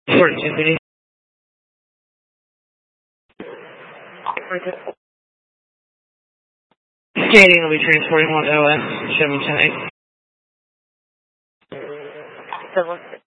42 PD. Skating will be transporting 1 OS, Chevy 10.